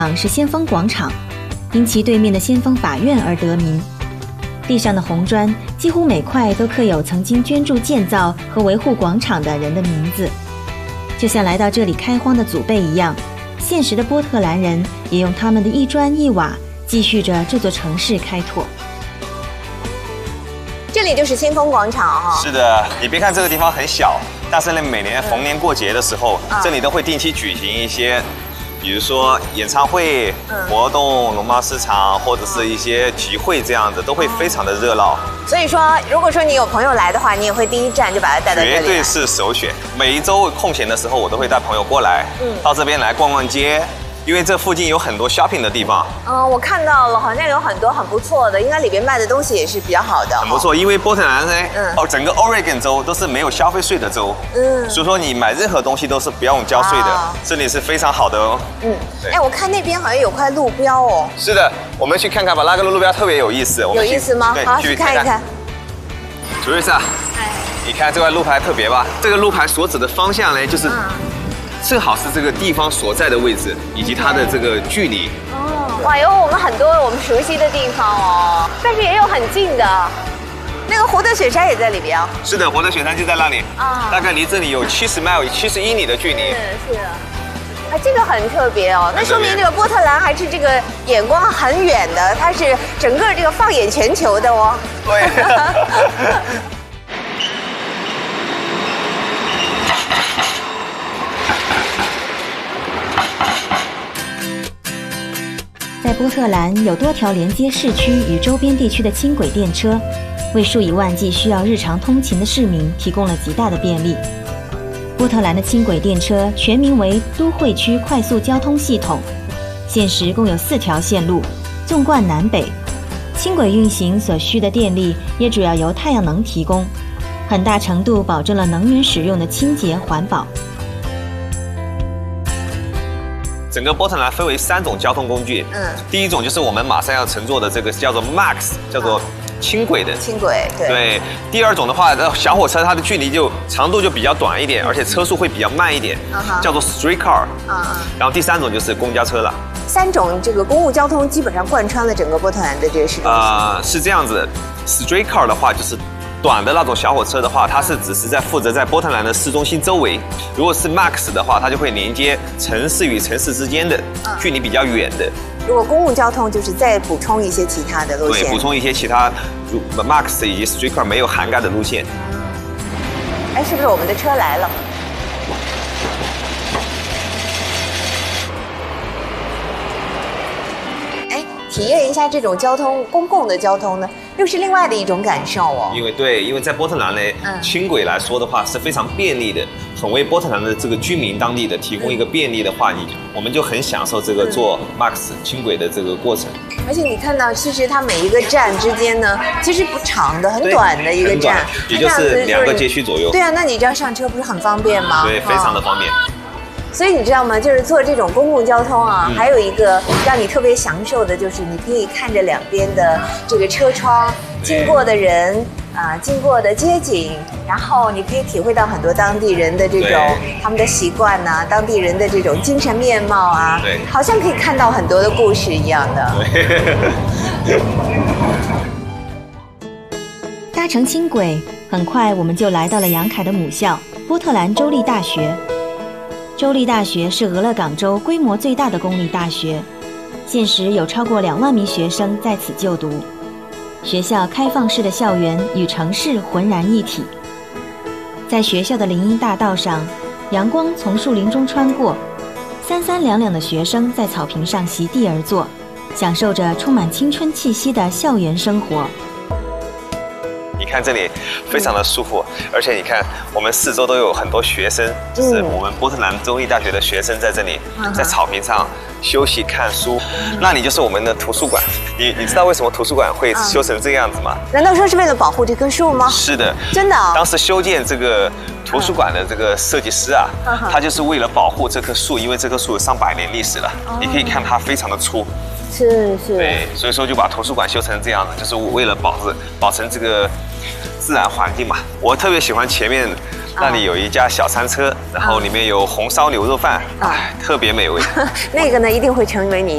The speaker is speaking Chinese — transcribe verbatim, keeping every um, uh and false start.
是先锋广场，因其对面的先锋法院而得名。地上的红砖几乎每块都刻有曾经捐助建造和维护广场的人的名字，就像来到这里开荒的祖辈一样，现实的波特兰人也用他们的一砖一瓦继续着这座城市开拓。 这里就是先锋广场哈、哦。 是的，你别看这个地方很小，但是呢，每年逢年过节的时候，嗯、这里都会定期举行一些。比如说演唱会、嗯、活动、农贸市场，或者是一些集会这样的，都会非常的热闹。 所以说，如果说你有朋友来的话，你也会第一站就把他带到这里。 绝对是首选。每一周空闲的时候，我都会带朋友过来，嗯，到这边来逛逛街。因为这附近有很多 shopping 的地方。 嗯，我看到了，好像有很多很不错的，应该里边卖的东西也是比较好的。 很不错，因为波特兰呢，嗯，哦，整个 Oregon 州都是没有消费税的州，嗯，所以说你买任何东西都是不用交税的，啊、这里是非常好的哦。 嗯，哎，我看那边好像有块路标哦。 是的，我们去看看吧，那个路标特别有意思。我们有意思吗？好，去看一看。 朱瑞莎，哎，你看这块路牌特别吧？这个路牌所指的方向呢，就是。嗯正好是这个地方所在的位置，以及它的这个距离。 哦，哇，有我们很多我们熟悉的地方哦，但是也有很近的。那个活德雪山也在里边啊。 是的，活德雪山就在那里啊，大概离这里有七十 mile， 七十英里的距离。 是是。啊，这个很特别哦，那说明这个波特兰还是这个眼光很远的，它是整个这个放眼全球的哦。 对。 在波特兰有多条连接市区与周边地区的轻轨电车，为数以万计需要日常通勤的市民提供了极大的便利。波特兰的轻轨电车全名为都会区快速交通系统，现时共有四条线路，纵贯南北。轻轨运行所需的电力也主要由太阳能提供，很大程度保证了能源使用的清洁环保。 整个波特兰分为三种交通工具，嗯，第一种就是我们马上要乘坐的这个叫做 Max， 叫做轻轨的。 轻轨，对。 对。第二种的话，小火车它的距离就长度就比较短一点，而且车速会比较慢一点，叫做 streetcar。嗯嗯。然后第三种就是公交车了。 三种这个公共交通基本上贯穿了整个波特兰的这个市中心。 啊、呃，是这样子 ，streetcar 的话就是。短的那种小火车的话，它是只是在负责在波特兰的市中心周围；如果是 Max 的话，它就会连接城市与城市之间的距离比较远的。 如果公共交通就是再补充一些其他的路线， 对，补充一些其他 Max 以及 Streetcar 没有涵盖的路线。 哎，是不是我们的车来了？哎，体验一下这种交通，公共的交通呢？又是另外的一种感受哦。 因为对，因为在波特兰呢，嗯、轻轨来说的话是非常便利的，很为波特兰的这个居民当地的提供一个便利的话，你我们就很享受这个坐 Max 轻轨的这个过程。 而且你看到，其实它每一个站之间呢，其实不长的，很短的一个站， 也就是两个街区左右。 对啊，那你这样上车不是很方便吗？ 对，非常的方便。 所以你知道吗？就是坐这种公共交通啊，嗯、还有一个让你特别享受的，就是你可以看着两边的这个车窗经过的人啊、呃，经过的街景，然后你可以体会到很多当地人的这种他们的习惯呐、啊，当地人的这种精神面貌啊，对，好像可以看到很多的故事一样的。 搭乘轻轨，很快我们就来到了杨凯的母校波特兰州立大学。州立大学是俄勒冈州规模最大的公立大学，现时有超过两万名学生在此就读。学校开放式的校园与城市浑然一体。在学校的林荫大道上，阳光从树林中穿过，三三两两的学生在草坪上席地而坐，享受着充满青春气息的校园生活。 你看这里非常的舒服，嗯、而且你看我们四周都有很多学生，就是我们波特兰州立大学的学生在这里，嗯、在草坪上休息看书。嗯、那里就是我们的图书馆。你你知道为什么图书馆会修成这个样子吗？ 难道说是为了保护这棵树吗？ 是的， 真的、哦。 当时修建这个图书馆的这个设计师啊，嗯、他就是为了保护这棵树，因为这棵树有上百年历史了。哦、你可以看它非常的粗。 是是。 对，所以说就把图书馆修成这样子，就是为了保持保存这个自然环境嘛。我特别喜欢前面那里有一家小餐车，然后里面有红烧牛肉饭，哎，特别美味。 那个呢，一定会成为你